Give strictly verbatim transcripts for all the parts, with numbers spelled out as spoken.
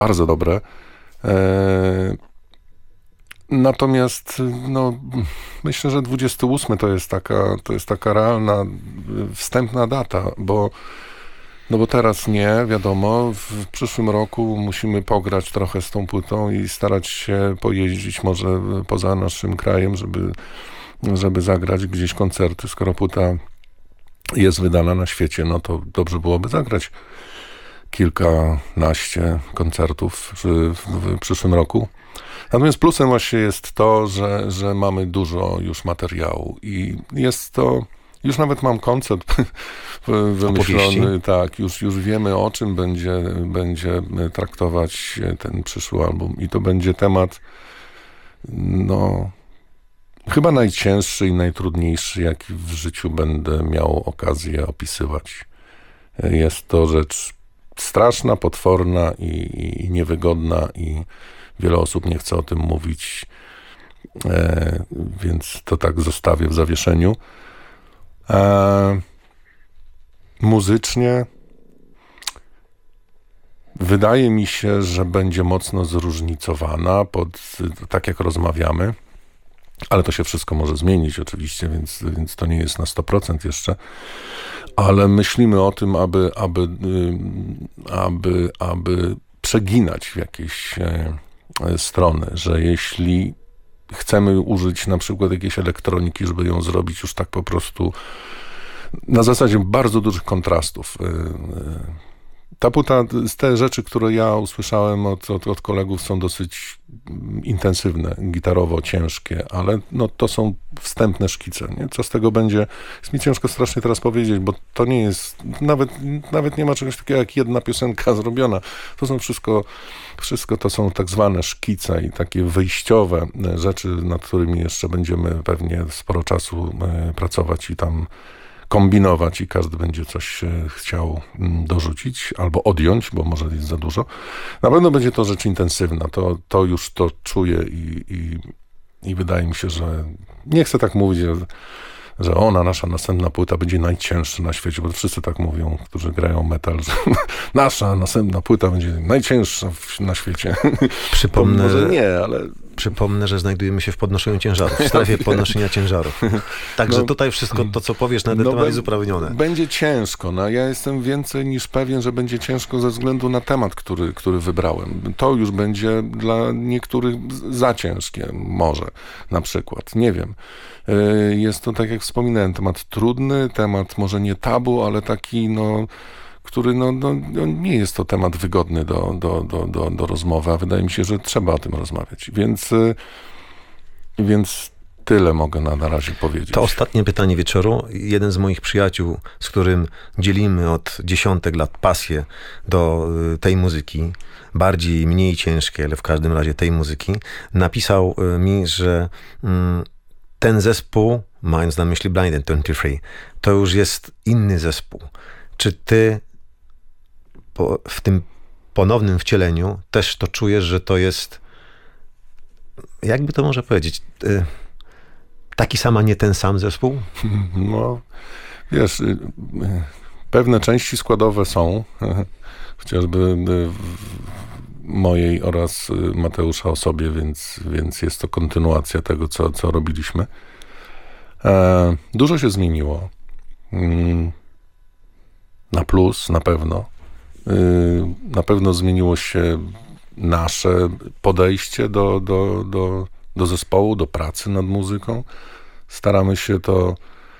bardzo dobre. E, natomiast no, myślę, że dwudziesty ósmy to jest taka, to jest taka realna, wstępna data, bo no bo teraz nie, wiadomo, w przyszłym roku musimy pograć trochę z tą płytą i starać się pojeździć może poza naszym krajem, żeby, żeby zagrać gdzieś koncerty. Skoro płyta jest wydana na świecie, no to dobrze byłoby zagrać kilkanaście koncertów w, w, w przyszłym roku. Natomiast plusem właśnie jest to, że, że mamy dużo już materiału i jest to, już nawet mam koncept wymyślony, tak, już, już wiemy, o czym będzie, będzie traktować ten przyszły album i to będzie temat, no, chyba najcięższy i najtrudniejszy, jaki w życiu będę miał okazję opisywać. Jest to rzecz straszna, potworna i, i niewygodna i wiele osób nie chce o tym mówić, e, więc to tak zostawię w zawieszeniu. E, muzycznie wydaje mi się, że będzie mocno zróżnicowana, pod, tak jak rozmawiamy, ale to się wszystko może zmienić oczywiście, więc, więc to nie jest na sto procent jeszcze, ale myślimy o tym, aby, aby, aby, aby przeginać w jakieś strony, że jeśli chcemy użyć na przykład jakiejś elektroniki, żeby ją zrobić już tak po prostu na zasadzie bardzo dużych kontrastów. Ta płyta, te rzeczy, które ja usłyszałem od, od, od kolegów, są dosyć intensywne, gitarowo ciężkie, ale no, to są wstępne szkice. Nie? Co z tego będzie? Jest mi ciężko strasznie teraz powiedzieć, bo to nie jest, nawet, nawet nie ma czegoś takiego jak jedna piosenka zrobiona. To są wszystko, wszystko to są tak zwane szkice i takie wyjściowe rzeczy, nad którymi jeszcze będziemy pewnie sporo czasu pracować i tam kombinować i każdy będzie coś chciał dorzucić albo odjąć, bo może jest za dużo. Na pewno będzie to rzecz intensywna. To, to już to czuję i, i, i wydaje mi się, że nie chcę tak mówić, że, że ona, nasza następna płyta będzie najcięższa na świecie, bo wszyscy tak mówią, którzy grają metal, że nasza następna płyta będzie najcięższa na świecie. Przypomnę, może nie, ale... Przypomnę, że znajdujemy się w podnoszeniu ciężarów, w strefie podnoszenia ciężarów. Także no, tutaj wszystko to, co powiesz na ten no, temat jest uprawione. Będzie ciężko. No, ja jestem więcej niż pewien, że będzie ciężko ze względu na temat, który, który wybrałem. To już będzie dla niektórych za ciężkie, może na przykład. Nie wiem. Jest to, tak jak wspominałem, temat trudny, temat może nie tabu, ale taki, no... który no, no, no nie jest to temat wygodny do, do, do, do, do rozmowy, a wydaje mi się, że trzeba o tym rozmawiać. Więc, więc tyle mogę na, na razie powiedzieć. To ostatnie pytanie wieczoru. Jeden z moich przyjaciół, z którym dzielimy od dziesiątek lat pasję do tej muzyki, bardziej, mniej ciężkie, ale w każdym razie tej muzyki, napisał mi, że mm, ten zespół, mając na myśli Blind and dwadzieścia trzy, to już jest inny zespół. Czy ty po, w tym ponownym wcieleniu też to czujesz, że to jest, jakby to może powiedzieć, y, taki sam, a nie ten sam zespół? No, wiesz, y, y, pewne części składowe są, chociażby w mojej oraz Mateusza osobie, więc, więc jest to kontynuacja tego, co, co robiliśmy. E, dużo się zmieniło. Mm. Na plus, na pewno. Na pewno zmieniło się nasze podejście do, do, do, do zespołu, do pracy nad muzyką. Staramy się to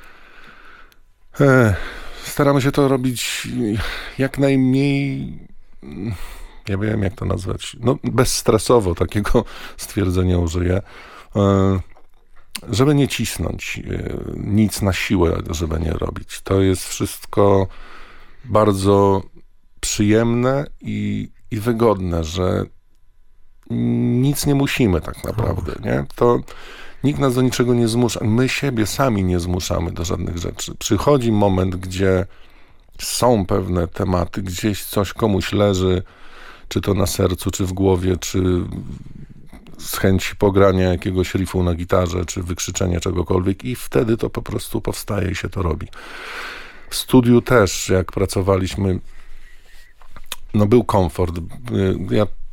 staramy się to robić jak najmniej, ja wiem jak to nazwać, no bezstresowo, takiego stwierdzenia użyję, żeby nie cisnąć, nic na siłę, żeby nie robić. To jest wszystko bardzo przyjemne i, i wygodne, że nic nie musimy tak naprawdę, nie? To nikt nas do niczego nie zmusza. My siebie sami nie zmuszamy do żadnych rzeczy. Przychodzi moment, gdzie są pewne tematy, gdzieś coś komuś leży, czy to na sercu, czy w głowie, czy z chęci pogrania jakiegoś riffu na gitarze, czy wykrzyczenia czegokolwiek i wtedy to po prostu powstaje i się to robi. W studiu też, jak pracowaliśmy, no był komfort. Ja